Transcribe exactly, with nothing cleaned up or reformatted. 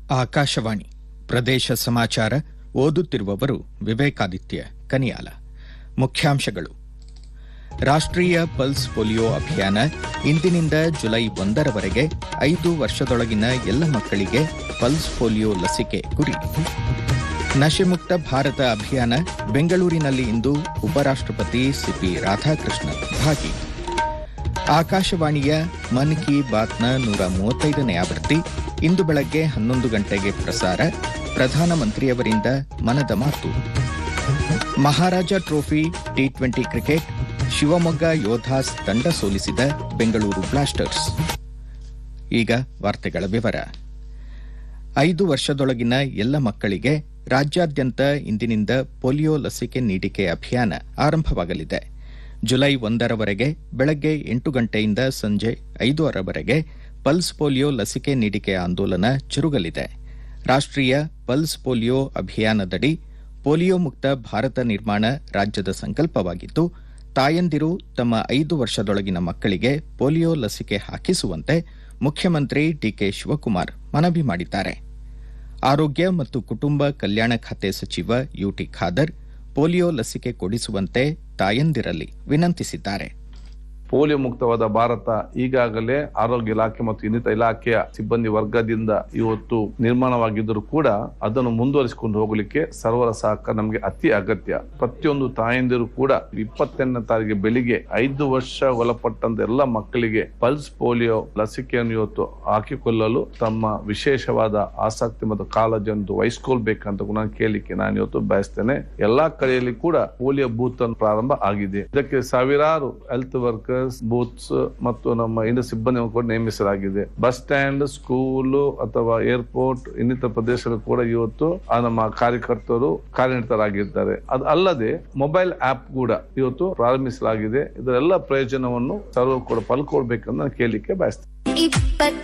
ಆಕಾಶವಾಣಿ ಪ್ರದೇಶ ಸಮಾಚಾರ ಓದುತ್ತಿರುವವರು ವಿವೇಕಾದಿತ್ಯ ಕನಿಯಾಲ. ಮುಖ್ಯಾಂಶಗಳು. ರಾಷ್ಟ್ರೀಯ ಪಲ್ಸ್ ಪೋಲಿಯೋ ಅಭಿಯಾನ ಇಂದಿನಿಂದ ಜುಲೈ ಒಂದರವರೆಗೆ ಐದು ವರ್ಷದೊಳಗಿನ ಎಲ್ಲ ಮಕ್ಕಳಿಗೆ ಪಲ್ಸ್ ಪೋಲಿಯೋ ಲಸಿಕೆ ಗುರಿ. ನಶೆಮುಕ್ತ ಭಾರತ ಅಭಿಯಾನ ಬೆಂಗಳೂರಿನಲ್ಲಿ ಇಂದು ಉಪರಾಷ್ಟ್ರಪತಿ ಸಿಪಿ ರಾಧಾಕೃಷ್ಣನ್ ಭಾಗಿ. ಆಕಾಶವಾಣಿಯ ಮನ್ ಕಿ ಬಾತ್ನ ನೂರ ಮೂವತ್ತೈದನೇ ಆವೃತ್ತಿ ಇಂದು ಬೆಳಗ್ಗೆ ಹನ್ನೊಂದು ಗಂಟೆಗೆ ಪ್ರಸಾರ. ಪ್ರಧಾನಮಂತ್ರಿಯವರಿಂದ ಮನದ ಮಾತು. ಮಹಾರಾಜ trophy T twenty cricket Shivamogga Yodhas ತಂಡ ಸೋಲಿಸಿದ ಬೆಂಗಳೂರು ಬ್ಲಾಸ್ಟರ್ಸ್. ಈಗ ವಾರ್ತೆಗಳ ವಿವರ. ಐದು ವರ್ಷದೊಳಗಿನ ಎಲ್ಲ ಮಕ್ಕಳಿಗೆ ರಾಜ್ಯಾದ್ಯಂತ ಇಂದಿನಿಂದ ಪೋಲಿಯೋ ಲಸಿಕೆ ನೀಡಿಕೆ ಅಭಿಯಾನ ಆರಂಭವಾಗಲಿದೆ. ಜುಲೈ ಒಂದರವರೆಗೆ ಬೆಳಗ್ಗೆ ಎಂಟು ಗಂಟೆಯಿಂದ ಸಂಜೆ ಐದರವರೆಗೆ ಪಲ್ಸ್ ಪೋಲಿಯೋ ಲಸಿಕೆ ನೀಡಿಕೆ ಆಂದೋಲನ ಜರುಗಲಿದೆ. ರಾಷ್ಟ್ರೀಯ ಪಲ್ಸ್ ಪೋಲಿಯೋ ಅಭಿಯಾನದಡಿ ಪೋಲಿಯೋ ಮುಕ್ತ ಭಾರತ ನಿರ್ಮಾಣ ರಾಜ್ಯದ ಸಂಕಲ್ಪವಾಗಿದ್ದು, ತಾಯಂದಿರು ತಮ್ಮ ಐದು ವರ್ಷದೊಳಗಿನ ಮಕ್ಕಳಿಗೆ ಪೋಲಿಯೋ ಲಸಿಕೆ ಹಾಕಿಸುವಂತೆ ಮುಖ್ಯಮಂತ್ರಿ ಡಿಕೆ ಶಿವಕುಮಾರ್ ಮನವಿ ಮಾಡಿದ್ದಾರೆ. ಆರೋಗ್ಯ ಮತ್ತು ಕುಟುಂಬ ಕಲ್ಯಾಣ ಖಾತೆ ಸಚಿವ ಯುಟಿ ಖಾದರ್ ಪೋಲಿಯೋ ಲಸಿಕೆ ಕೊಡಿಸುವಂತೆ ತಾಯಂದಿರಲ್ಲಿ ವಿನಂತಿಸಿದ್ದಾರೆ. ಪೋಲಿಯೋ ಮುಕ್ತವಾದ ಭಾರತ ಈಗಾಗಲೇ ಆರೋಗ್ಯ ಇಲಾಖೆ ಮತ್ತು ಇನ್ನಿತರ ಇಲಾಖೆಯ ಸಿಬ್ಬಂದಿ ವರ್ಗದಿಂದ ಇವತ್ತು ನಿರ್ಮಾಣವಾಗಿದ್ದರೂ ಕೂಡ ಅದನ್ನು ಮುಂದುವರಿಸಿಕೊಂಡು ಹೋಗಲಿಕ್ಕೆ ಸರ್ವರ ಸಹಕಾರ ನಮಗೆ ಅತಿ ಅಗತ್ಯ. ಪ್ರತಿಯೊಂದು ತಾಯಂದಿರು ಕೂಡ ಇಪ್ಪತ್ತೆಂಟನೇ ತಾರೀಕಿಗೆ ಬೆಳಿಗ್ಗೆ ಐದು ವರ್ಷ ಒಳಪಟ್ಟಂತ ಎಲ್ಲ ಮಕ್ಕಳಿಗೆ ಪಲ್ಸ್ ಪೋಲಿಯೋ ಲಸಿಕೆಯನ್ನು ಇವತ್ತು ಹಾಕಿಕೊಳ್ಳಲು ತಮ್ಮ ವಿಶೇಷವಾದ ಆಸಕ್ತಿ ಮತ್ತು ಕಾಳಜಿಯನ್ನು ವಹಿಸಿಕೊಳ್ಬೇಕಂತ ನಾನು ಕೇಳಲಿಕ್ಕೆ ನಾನು ಇವತ್ತು ಬಯಸ್ತೇನೆ. ಎಲ್ಲಾ ಕಡೆಯಲ್ಲಿ ಕೂಡ ಪೋಲಿಯೋ ಬೂತ್ ಅನ್ನು ಪ್ರಾರಂಭ ಆಗಿದೆ. ಇದಕ್ಕೆ ಸಾವಿರಾರು ಹೆಲ್ತ್ ವರ್ಕರ್ ಬೂತ್ಸ್ ಮತ್ತು ನಮ್ಮ ಇಂದ ಸಿಬ್ಬಂದಿ ಕೂಡ ನೇಮಿಸಲಾಗಿದೆ. ಬಸ್ ಸ್ಟ್ಯಾಂಡ್, ಸ್ಕೂಲು ಅಥವಾ ಏರ್ಪೋರ್ಟ್ ಇನ್ನಿತರ ಪ್ರದೇಶಗಳು ಕೂಡ ಇವತ್ತು ಆ ನಮ್ಮ ಕಾರ್ಯಕರ್ತರು ಕಾರ್ಯನಿರತರಾಗಿದ್ದಾರೆ. ಅದು ಅಲ್ಲದೆ ಮೊಬೈಲ್ ಆಪ್ ಕೂಡ ಇವತ್ತು ಪ್ರಾರಂಭಿಸಲಾಗಿದೆ. ಇದರೆಲ್ಲ ಪ್ರಯೋಜನವನ್ನು ಸರ್ವ ಕೂಡ ಪಲ್ಕೊಳ್ಬೇಕಂತ ಕೇಳಲಿಕ್ಕೆ ಬಯಸ್ತೇನೆ.